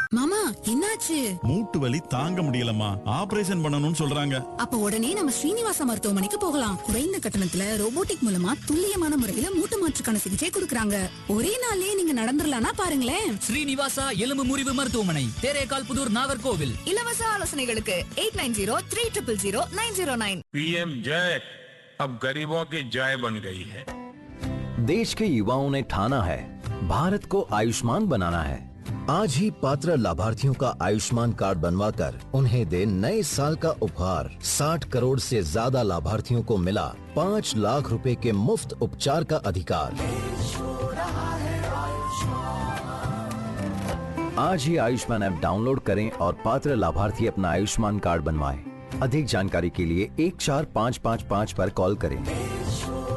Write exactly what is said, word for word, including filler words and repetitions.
மாமா என்னாச்சு? மூட்டு வலி தாங்க முடியலம்மா, ஆபரேஷன் பண்ணணும்னு சொல்றாங்க. அப்ப உடனே நம்ம ஸ்ரீனிவாசா மருத்துவமனைக்கு போகலாம். குறைந்த கட்டணத்துல ரோபோட்டிக் மூலமா துல்லியமான முறையில மூட்டு மாற்றுக்கான சிகிச்சை கொடுக்கறாங்க. ஒரே நாள்லயே நீங்க நடந்துடலாம்னா பாருங்களேன். ஸ்ரீனிவாசா எலும்பு முறிவு மருத்துவமனை, தேரேகால் புதூர், நாகர்கோவில். இலவச ஆலோசனைகளுக்கு eight nine zero three triple zero nine zero nine. PM जय अब गरीबों की जय बन गई है। देश के युवाओं ने ठाना है भारत को आयुष्मान बनाना है। आज ही पात्र लाभार्थियों का आयुष्मान कार्ड बनवाकर उन्हें दे नए साल का उपहार। साठ करोड़ से ज्यादा लाभार्थियों को मिला पाँच लाख रुपए के मुफ्त उपचार का अधिकार। आज ही आयुष्मान ऐप डाउनलोड करें और पात्र लाभार्थी अपना आयुष्मान कार्ड बनवाएं। अधिक जानकारी के लिए एक चार पाँच पाँच पाँच पर कॉल करें।